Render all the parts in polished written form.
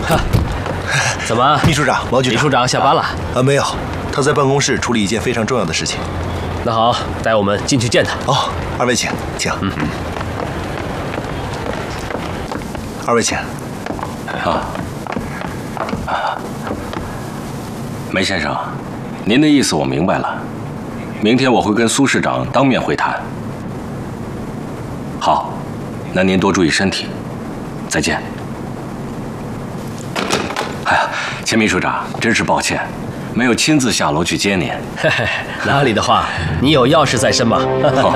怎么， 秘书长、毛局长？ 秘书长下班了？ 没有，他在办公室处理一件非常重要的事情。 那好，带我们进去见他。 哦，二位请，请。二位请。 梅先生，您的意思我明白了。明天我会跟苏市长当面会谈。好，那您多注意身体。再见。哎呀，钱秘书长，真是抱歉，没有亲自下楼去接您。 哪里的话，你有要事在身嘛。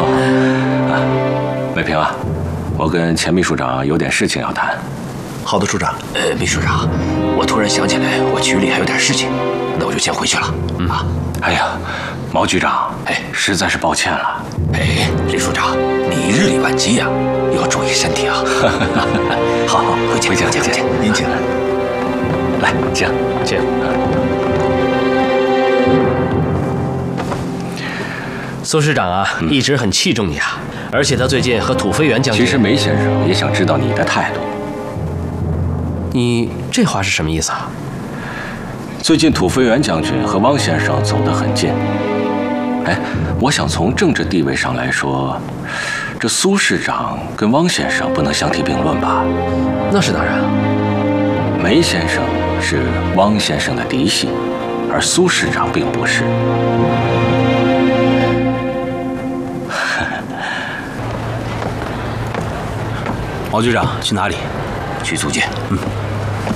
美萍啊，我跟钱秘书长有点事情要谈。 好的，处长。 秘书长，我突然想起来，我局里还有点事情，那我就先回去了。 哎呀，毛局长，实在是抱歉了。 李处长，你日理万机呀，要注意身体啊。好，回见。 您请。 来，请。 苏市长啊，一直很器重你啊，而且他最近和土飞元将军…… 其实梅先生也想知道你的态度。 你这话是什么意思啊？ 最近土飞元将军和汪先生走得很近。我想从政治地位上来说，这苏市长跟汪先生不能相提并论吧？ 那是当然。 梅先生是汪先生的嫡系，而苏市长并不是。 毛局长去哪里？ 去租界。